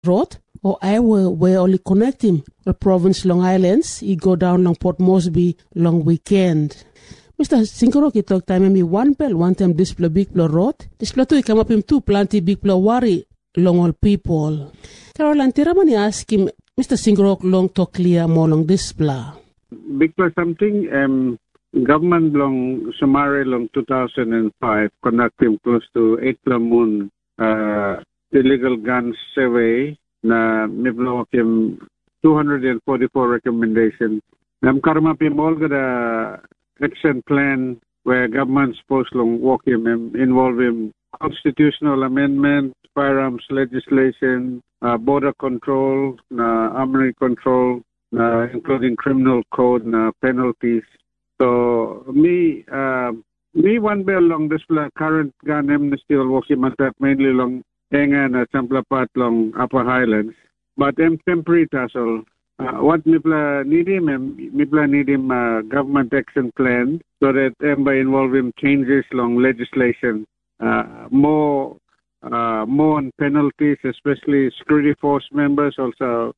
road or highway where only connect him the province Long Islands. He go down long Port Moresby long weekend. Mr. Sinkarok, he talk time me one time display big blow road. Display to he come up him two plenty big blow worry long all people. Caroline Tiramani ask him, Mr. Sinkarok long talk clear more long display. Big blow something government long Somare long 2005 conducting close to 8 moon illegal gun survey na miblo kim 244 recommendation. Nam karma pim all the action plan where government supposed to work him involving constitutional amendment, firearms legislation, border control, armory control, including criminal code, penalties. So me one bill long this current gun amnesty will work him mainly long Engan Samplapat long Upper Highlands. But temporary tassel. What Mipla need him government action plan so that by involving changes long legislation, more on penalties, especially security force members, also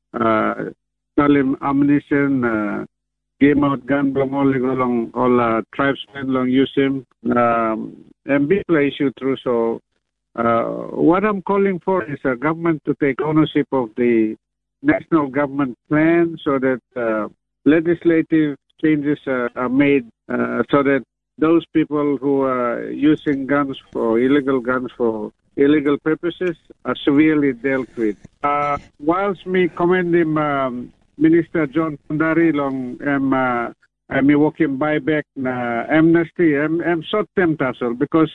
ammunition, game out gun long all tribesmen long use him, and Mipla issue through. So what I'm calling for is a government to take ownership of the national government plan so that legislative changes are made so that those people who are using illegal guns for illegal purposes are severely dealt with. Whilst me commend him, Minister John Pundari long I'm working buyback amnesty, I'm short term tassel because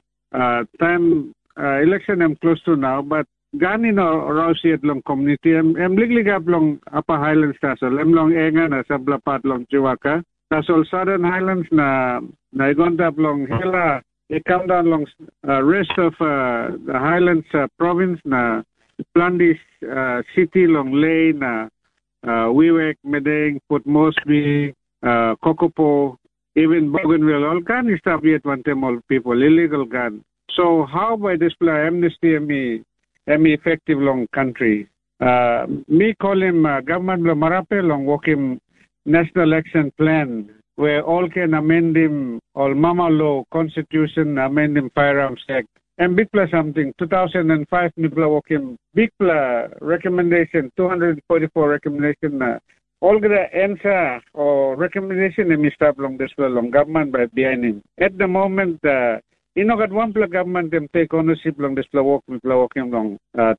time election I'm close to now, but Gani no Rausiat long community em liglig up long Upper Highlands tassel em long Engan na Sablapat long Chiwaka tassel Southern Highlands na igonda long hela it come down long rest of the Highlands province na Plandis city long Lay na Wewak, Medang, Port Moresby, Kokopo, even Bougainville, all gun is yet one time all people illegal gun. So how by display amnesty me effective long country? Me call him government lo marape long work him national action plan where all can amend him all mama law constitution amend him firearms act and big plus something 2005 nibla work him big plus recommendation 244 recommendation all the answer or recommendation me stop long display long government by behind him at the moment. Got one plug government them take ownership long this working long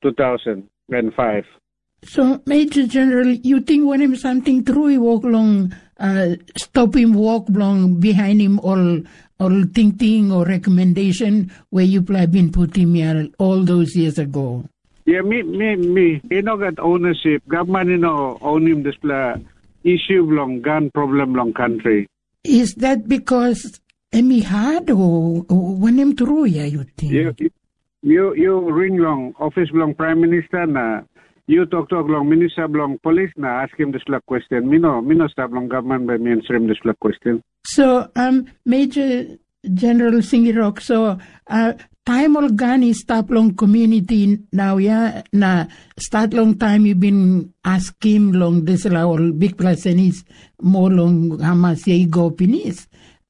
2005. So, Major General, you think when him something true, he walk long, stop him walk long behind him all thinking or recommendation where you been put him here all those years ago? Yeah, me. Got ownership. Government, own him this issue long gun problem long country. Is that because Emi hard or when him through, you think? You ring long office long Prime Minister na you talk long Minister long Police na ask him this question. Me no stop long government by me answer him this question. So Major General Singirok, so time all gun is stop long community now na start long time you been ask him long this all big plus and is more long hamas ye go pinis.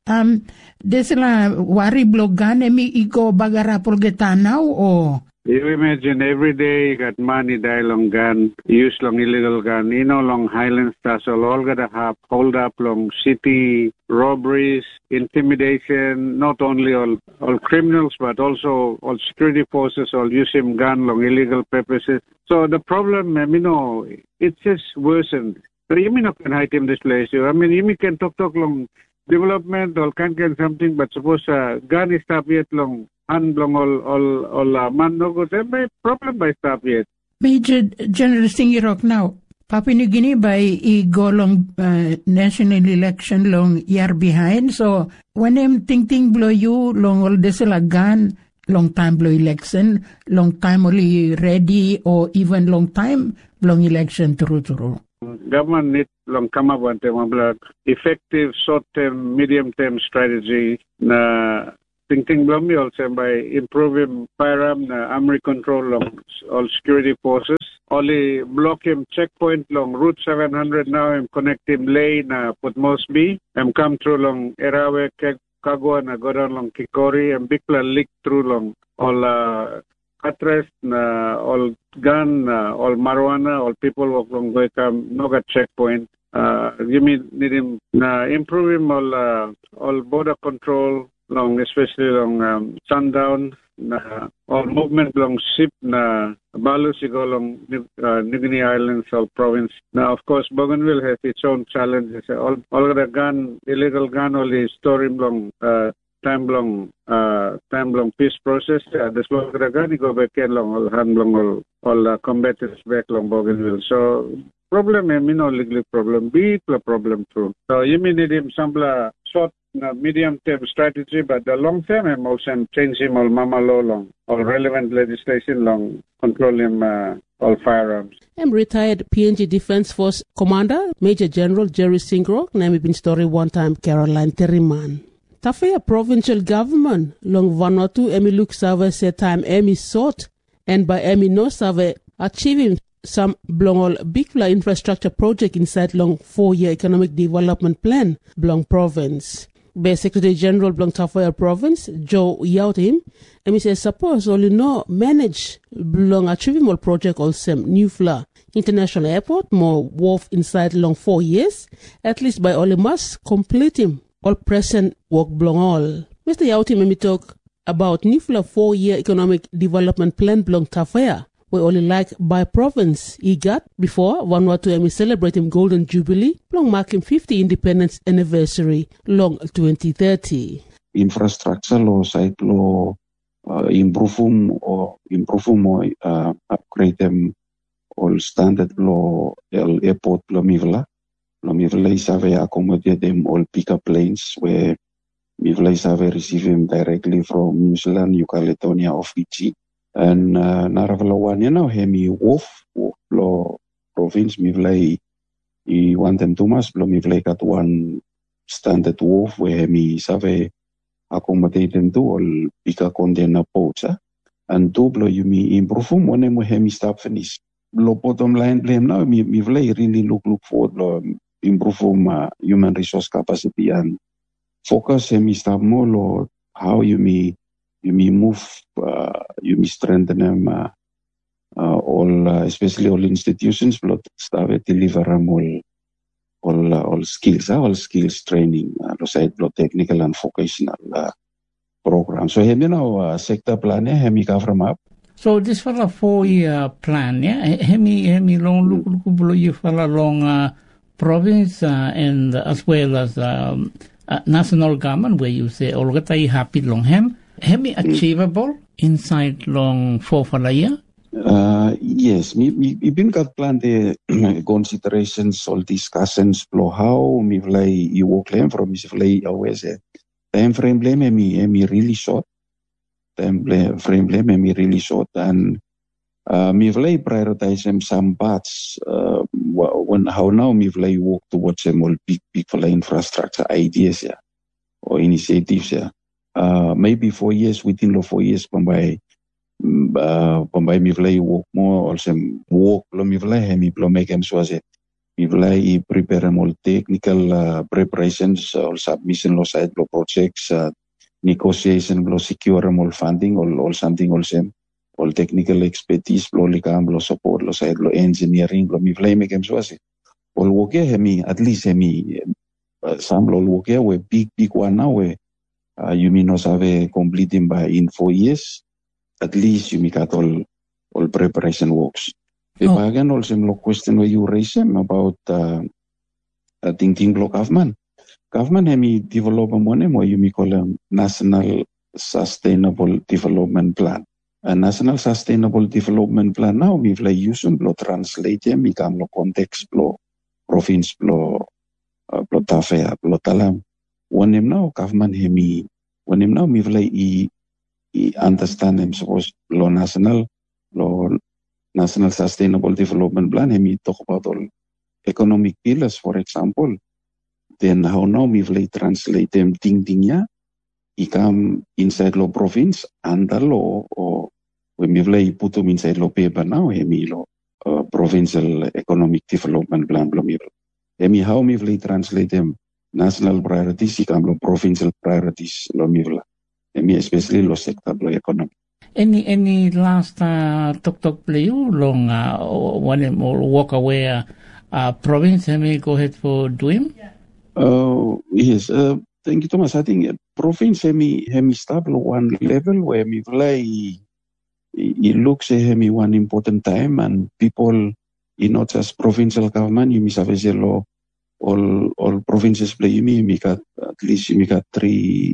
Desla wari blogan emi iko bagara polgeta now or you imagine every day you got money die long gun, use long illegal gun, long Highlands tassel, all gotta have hold up long city robberies, intimidation, not only all criminals but also all security forces all use him gun long illegal purposes. So the problem, it's just worsened. So you may not can hide him this place. You can talk long development or can something, but suppose gun is stop yet long, hand long all man no go then problem by stop yet. Major General Singirok now, Papua New Guinea by go long national election long year behind. So when I'm thinking blow you long all this gun, long time blow election, long time only ready or even long time long election through. Government need long come up with effective short-term, medium-term strategy na thinking blom also by improving firearm armory control long all security forces. Only block him checkpoint long Route 700 now and connect him lane Port Moresby and come through long Erawe Kagwa and go down long Kikori and big plan leak through long all Katres, all gun, all marijuana, all people walk long way come no got checkpoint. You mean need him improve him all border control long, especially long sundown. All movement long ship na Balu go along Nigini Islands or province. Now, of course, Bougainville has its own challenges. All the gun, illegal gun, only storing long time long peace process. The slow gun, you go back in long, all hand long, all combatants back long Bougainville. So problem, legal problem, big problem too. So you may need him some short. Medium-term strategy, but the long-term, I'm also changing all mama law long, all relevant legislation long, controlling all firearms. I'm retired PNG Defence Force Commander, Major General Jerry Singrok, name been story one time Caroline Terriman. Tafea provincial government long Vanuatu Emi Luke Save said time Emi sought and by Emi no Save achieving some Blongol big infrastructure project inside long 4-year economic development plan Blong province. By Secretary General Blong Tafea Province, Joe Yautim, and he says, suppose only no manage Blong achievable project also Nufla International Airport, more wharf inside long 4 years, at least by only must complete him all present work Blong all. Mr. Yautim, me talk about Nufla 4-year economic development plan Blong Tafea. We only like by province he got before Vanuatu Emi celebrating Golden Jubilee, long marking 50 independence anniversary, long 2030. Infrastructure law site law improve upgrade them all standard law airport law mivla is have accommodate them all pickup planes where mivla is have receive them directly from New Zealand, New Caledonia or Fiji. And naravalawan you know hemi wolf lo province mivlay I want them to mas lo mivlay kat one standard wolf where hemi save accommodate them to all pika container boats and two blo you me improve one mo hemi stop finish lo bottom line blame now mivlay really look forward lo improve human resource capacity and focus hemi stop more lo how you me move, you may strengthen them, all, especially all institutions, but start deliver them all skills training, technical and vocational program. So, sector plan, cover up. So, this for a 4-year plan, yeah? Hemi long look below you for a long province and as well as national government, where you say, all got happy long hem. Hemi achievable inside long 4 year? Yes, we been got planned the considerations, all discussions, how me play you work claim from me play always time frame blame me really short. Time frame blame me really short and me play prioritize some parts when how now me play work towards them all big infrastructure ideas or initiatives maybe 4 years within the 4 years Bombay mi play work more also work lo mi play mi plo make em so mi play prepare more technical preparations or submission lo side lo projects negotiation lo secure more funding or something also all technical expertise lo likam lo support lo side lo engineering lo mi play make em so all work mi at least mi some lo work we big one now we you may not have completing by in 4 years. At least you make at all preparation works. If I can also question where you raise them about thinking block government. Government have develop one more you may call a national sustainable development plan. A national sustainable development plan now we like use them translate them become lo context lo province lo tafea lo talam. When him now government hemi when him now me I understand him suppose law national sustainable development plan hemi talk about all economic pillars for example then how now me translate them ding ya come inside lo province andal o when mi vlei putum inside lo paper now mi lo provincial economic development plan blo mi how mi vlei translate them national priorities come lo provincial priorities lo mi vla especially lo sector lo economic. Any last talk play you long one more walk away province go ahead for doing? Yes. Thank you, Thomas. I think province hemi stable one level where mi vlei it looks hemi one important time and people not just provincial government you misavese lo all provinces play you got at least you got 3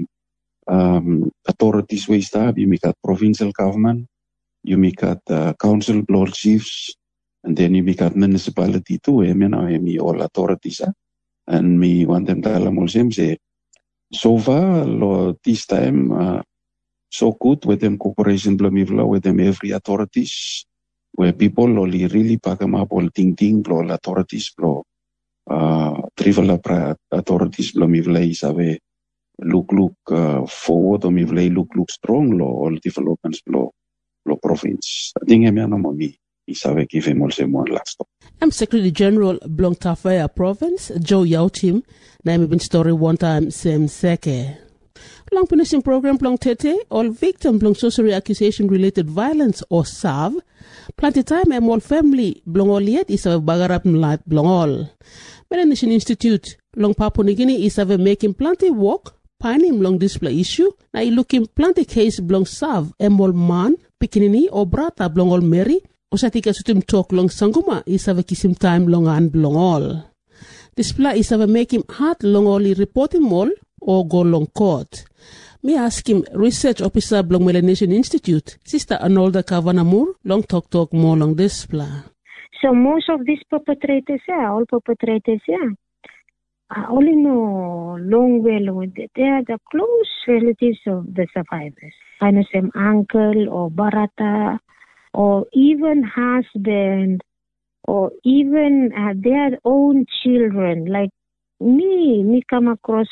authorities ways tab you got provincial government you got council lord chiefs and then you got municipality too hemi all authorities and me want them tala molsem say so far this time so good with them cooperation blamivla with them every authorities where people only really pack them up all ting all authorities trivala authorities blamivla isabe look forward or mivla look strong all developments lo province I think mi isabe give him also one last stop. I'm Secretary General Blong Tafaya Province, Joe Yautim, Naimi Bin Story one time Sem Seke. Long finishing program Blong Tete, all victim Blong sorcery accusation related violence or SAV, plenty time and all family Blong all yet is a bagarap life Blong all. Melanesian Institute, Long Papua New Guinea is a making plenty work, pining Blong display issue, now looking plenty case Blong SAV, Emol Man, Pikinini or Brata Blong all Mary, Osatika sutum talk long sanguma is have a kisim time long and long all. Display is have a make him hard long only reporting mall or go long court. Me ask him research officer Blong Melanesian Institute, Sister Arnolda Kavanamur, long talk more long display. So most of these perpetrators, all perpetrators, only know long well they are the close relatives of the survivors. I know some uncle or barata, or even husband, or even their own children. Like me come across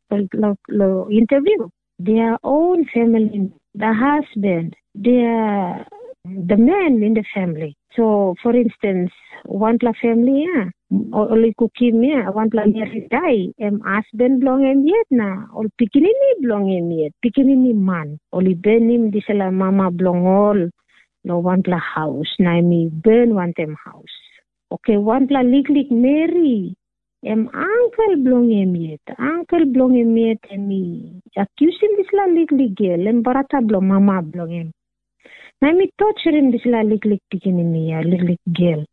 interview their own family, the husband, the man in the family. So, for instance, one family, only cooking one married die, husband belong him yet na, or pikinini belong him yet, pikinini man, only benim disala mama belong all. No one house, na mi burn one them house. Okay, one lik Mary. Uncle belong him yet. Uncle belong him yet and me accusing this lik girl and barata belong mama belong him. Na mi torture him this lik pikinini lik girl.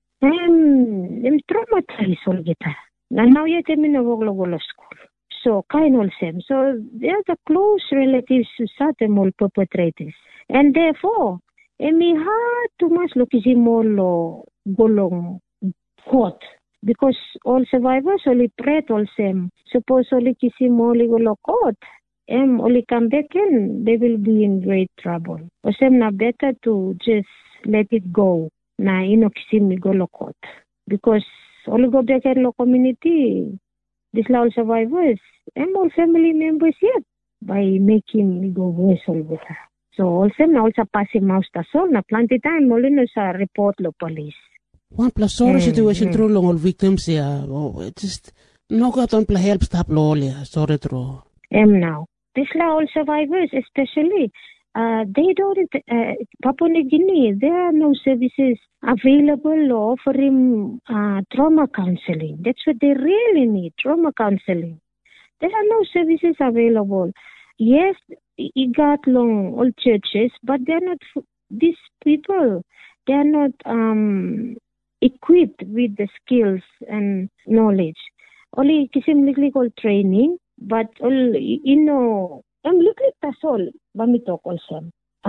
Traumatized all geta. Na now yet in a woglo school. So kind of same. So they are the close relatives to certain all perpetrators. And therefore mi hard too much lokizimolo golong court because all survivors only pray all same. Suppose only kisimoli golo court, only come back in, they will be in great trouble. O sem na better to just let it go. Na kisimi golo court because only go back in lo community. This all survivors, all family members yet by making go worse all better. So also passing mouse tasol na plenty time molino sa report lo police. One plus sorry situation through long all victims it just no got on play help stop lo sorry through. Now this all survivors especially they don't Papua New Guinea there are no services available offering trauma counseling. That's what they really need, trauma counseling. There are no services available. Yes, you got long old churches, but they're not, these people, they're not equipped with the skills and knowledge. Only kisim legal training, but all, I'm looking at that's all, bamitok also.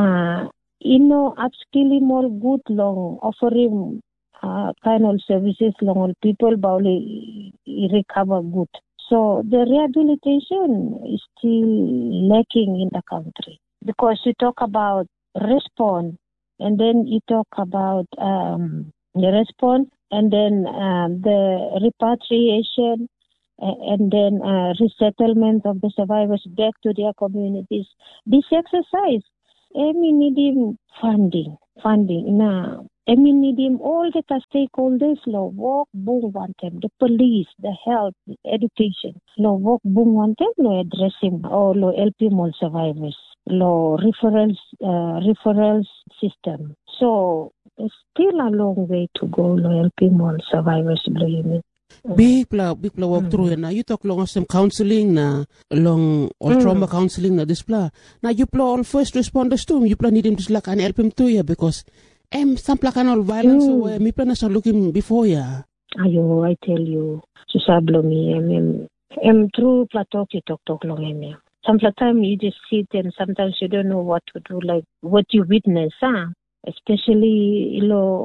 Upskilling more good long, offering kind of services long all people, but only recover good. So the rehabilitation is still lacking in the country because you talk about response and then you talk about the response and then the repatriation and then resettlement of the survivors back to their communities. This exercise, we need him funding. Now, we need him all the stakeholders, law work, boom, want them, the police, the health, the education, law work, boom, want them, law address him, or law help him all survivors, law referrals system. So, it's still a long way to go, law help him all survivors, believe me. Big pla walk through na you talk long some counseling na long all trauma counseling na this pla. Now you pla all first responders too. You pla need him to like and help him too yeah because some pla can all violence so me pla na sa looking before yeah. Ayo, I tell you, susablo me through pla talk long me. Some time you just sit and sometimes you don't know what to do, like what you witness, especially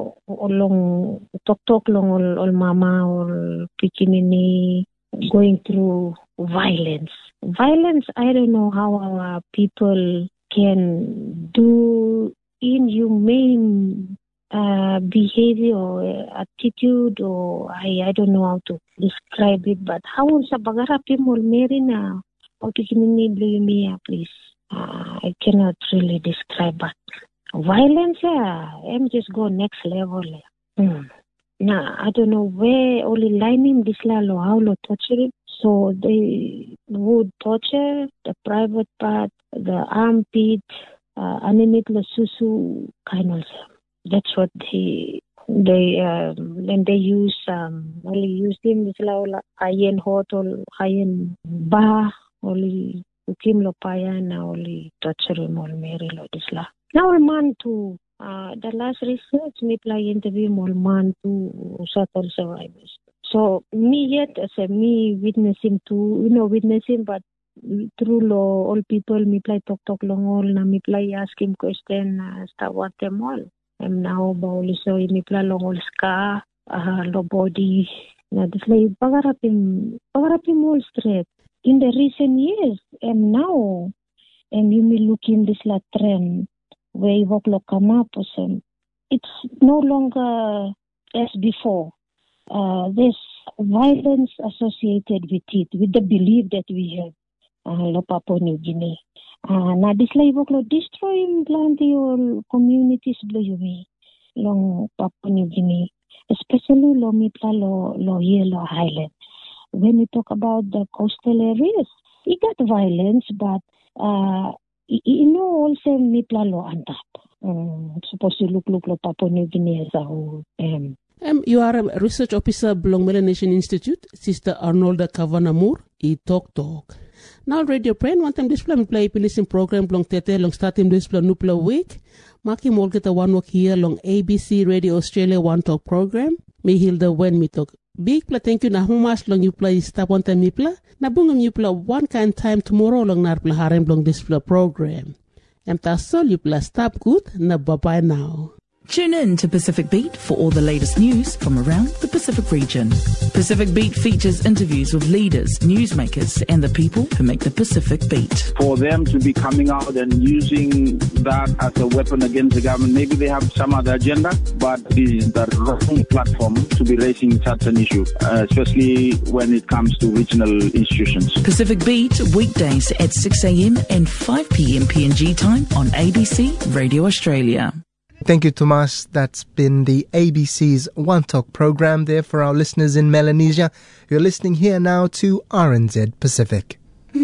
long talk long all mama or pikinini going through violence. I don't know how our people can do inhumane behavior or attitude, or I don't know how to describe it, but how sa bagarapi mo merina o pikinini blumia, please. I cannot really describe that. Violence, I'm just go next level. Now, I don't know where only lining this lalo how to torture it. So they would torture the private part, the armpit, animate the susu kind of. That's what then they use only use them this lalo iron hot or iron bar only ukim lo payan only torture him all meri lo this la. Now man to the last research me play interview more man to shuttle survivors. So me yet as a me witnessing but through law all people me play talk long all na me play ask him question start what them all. I'm now about so me play long all scar low body na this like pagarapim all straight. In the recent years and now you may look in this la trend where you walk come up it's no longer as before. There's violence associated with it, with the belief that we have Papua New Guinea. Now this like destroying plenty or communities long Papua New Guinea, especially lo Yellow Highland. When we talk about the coastal areas, it got violence, but also mipla lo antap. Supposed to look Papua New Guinea as a whole. You are a research officer belong Melanesian Institute, Sister Arnolda Kavanamur, talk. Now radio friend, one time display play listening program belong tete long starting display nupla week. Maki mol kita one work here long ABC Radio Australia One Talk program. Me Hilda when me talk. Big pla thank you na humas long you play stop one time mipla. Na bungam you play one kind time tomorrow long narpla harem long display program. Tasol you play stop good na bye now. Tune in to Pacific Beat for all the latest news from around the Pacific region. Pacific Beat features interviews with leaders, newsmakers, and the people who make the Pacific Beat. For them to be coming out and using that as a weapon against the government, maybe they have some other agenda, but this is the wrong platform to be raising such an issue, especially when it comes to regional institutions. Pacific Beat, weekdays at 6 a.m. and 5 p.m. PNG time on ABC Radio Australia. Thank you, Tomas. That's been the ABC's One Talk program there for our listeners in Melanesia. You're listening here now to RNZ Pacific. Big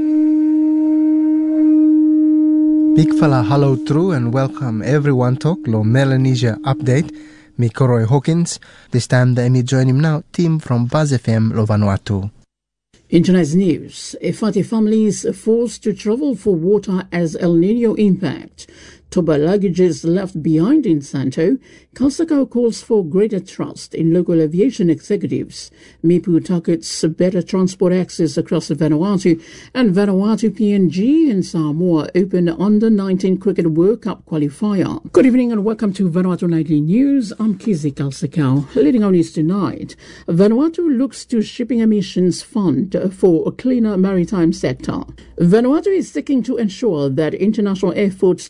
fella hello through and welcome everyone talk lo Melanesia update. Me Koroi Hawkins. This time the me join him now, team from Buzz FM lo Vanuatu. In tonight's news, Efate families forced to travel for water as El Nino impact. Toba luggages left behind in Santo. Kalsakau calls for greater trust in local aviation executives. Mipu targets better transport access across Vanuatu. And Vanuatu PNG and Samoa open Under-19 Cricket World Cup qualifier. Good evening and welcome to Vanuatu Nightly News. I'm Kizi Kalsakau. Leading our news tonight, Vanuatu looks to shipping emissions fund for a cleaner maritime sector. Vanuatu is seeking to ensure that international efforts to reduce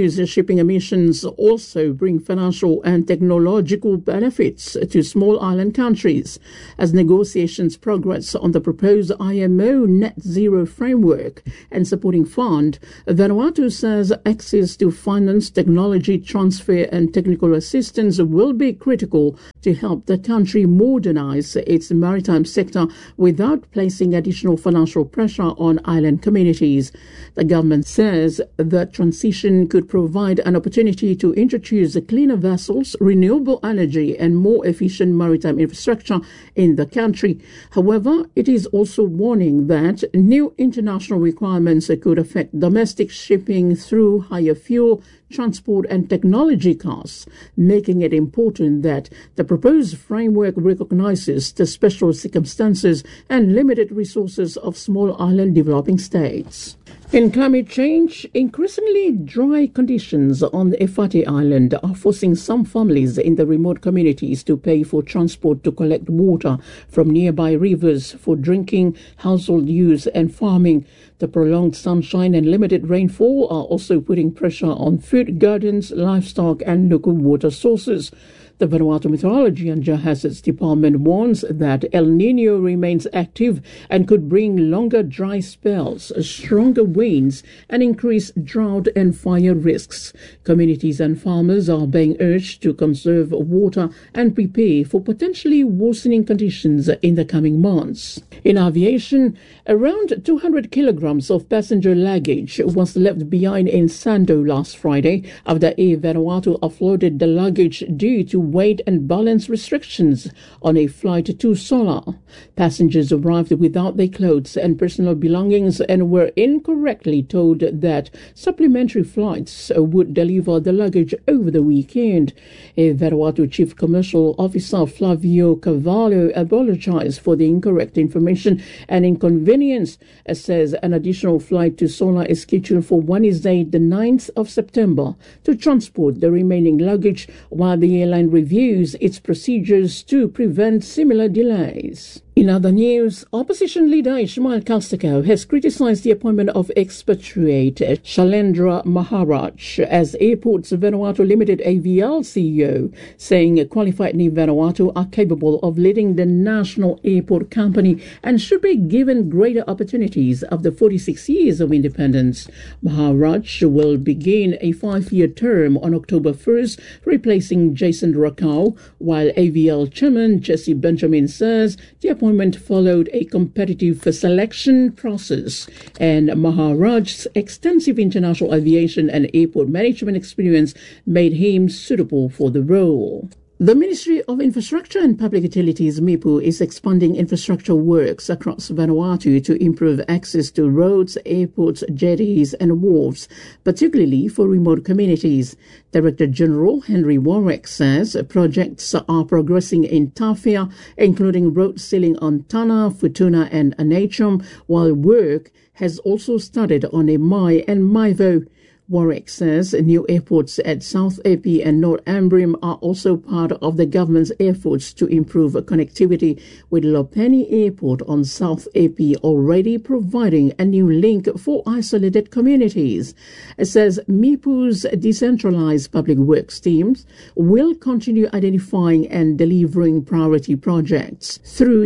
reduce shipping emissions also bring financial and technological benefits to small island countries. As negotiations progress on the proposed IMO net zero framework and supporting fund, Vanuatu says access to finance, technology transfer and technical assistance will be critical to help the country modernize its maritime sector without placing additional financial pressure on island communities. The government says the transition could provide an opportunity to introduce cleaner vessels, renewable energy and more efficient maritime infrastructure in the country. However, it is also warning that new international requirements could affect domestic shipping through higher fuel, transport and technology costs, making it important that the proposed framework recognizes the special circumstances and limited resources of small island developing states. In climate change, increasingly dry conditions on Efate Island are forcing some families in the remote communities to pay for transport to collect water from nearby rivers for drinking, household use and farming. The prolonged sunshine and limited rainfall are also putting pressure on food gardens, livestock and local water sources. The Vanuatu Meteorology and Geohazards Department warns that El Niño remains active and could bring longer dry spells, stronger winds, and increased drought and fire risks. Communities and farmers are being urged to conserve water and prepare for potentially worsening conditions in the coming months. In aviation, around 200 kilograms of passenger luggage was left behind in Sando last Friday after Air Vanuatu offloaded the luggage due to weight and balance restrictions on a flight to Sola. Passengers arrived without their clothes and personal belongings and were incorrectly told that supplementary flights would deliver the luggage over the weekend. A Vanuatu Chief Commercial Officer Flavio Cavallo apologized for the incorrect information and inconvenience, says an additional flight to Sola is scheduled for Wednesday, the 9th of September, to transport the remaining luggage while the airline reviews its procedures to prevent similar delays. In other news, opposition leader Ismail Kalstakau has criticized the appointment of expatriate Shalendra Maharaj as Airports Vanuatu Limited AVL CEO, saying qualified Ni Vanuatu are capable of leading the national airport company and should be given greater opportunities after 46 years of independence. Maharaj will begin a 5-year term on October 1st, replacing Jason Rakau, while AVL Chairman Jesse Benjamin says the appointment followed a competitive selection process, and Maharaj's extensive international aviation and airport management experience made him suitable for the role. The Ministry of Infrastructure and Public Utilities, MIPU, is expanding infrastructure works across Vanuatu to improve access to roads, airports, jetties and wharves, particularly for remote communities. Director General Henry Warwick says projects are progressing in Tafia, including road sealing on Tana, Futuna and Anachum, while work has also started on a Mai and Maivo. Warwick says new airports at South Epi and North Ambrim are also part of the government's efforts to improve connectivity, with Lopeni Airport on South Epi already providing a new link for isolated communities. It says MIPU's decentralized public works teams will continue identifying and delivering priority projects through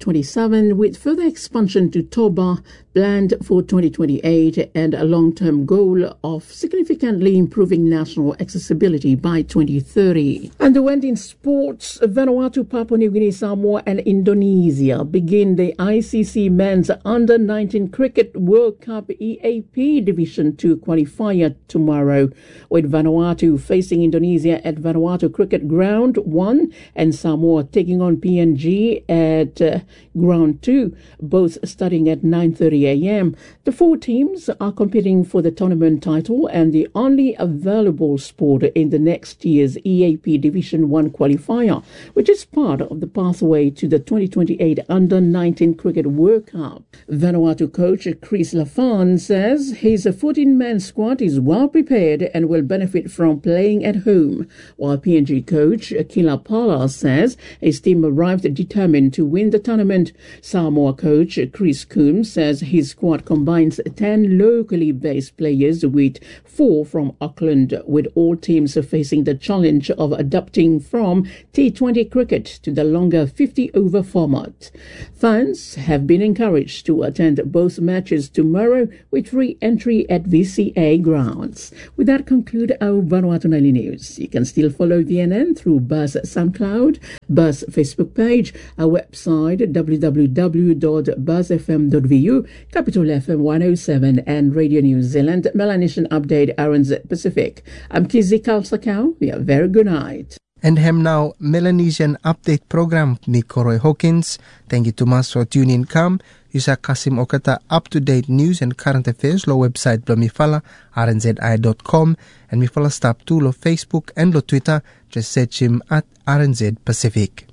2027, with further expansion to Toba planned for 2028 and a long-term goal of significantly improving national accessibility by 2030. And the went in sports, Vanuatu, Papua New Guinea, Samoa and Indonesia begin the ICC Men's Under-19 Cricket World Cup EAP Division 2 qualifier tomorrow, with Vanuatu facing Indonesia at Vanuatu Cricket Ground 1 and Samoa taking on PNG at Ground 2, both starting at 9:30 a.m. The 4 teams are competing for the tournament title and the only available sport in the next year's EAP Division 1 qualifier, which is part of the pathway to the 2028 Under-19 Cricket World Cup. Vanuatu coach Chris Lafan says his 14-man squad is well prepared and will benefit from playing at home, while PNG coach Kila Pala says his team arrived determined to win the tournament. Samoa coach Chris Coombs says his squad combines 10 locally based players with 4 from Auckland, with all teams facing the challenge of adapting from T20 cricket to the longer 50-over format. Fans have been encouraged to attend both matches tomorrow with free entry at VCA grounds. With that, conclude our Vanuatu Nightly News. You can still follow VNN through Buzz SoundCloud, Buzz Facebook page, our website www.buzzfm.vu, Capital FM 107 and Radio New Zealand, Melanesian Update, RNZ Pacific. I'm Kizzy Kalsakau. A very good night. And hem now Melanesian Update program ni Koroy Hawkins. Thank you to mas for tuning in. Come, Yusa Kasim Okata up-to-date news and current affairs lo website lo mifala rnzi.com and mifala stop to lo Facebook and lo Twitter. Just search him at RNZ Pacific.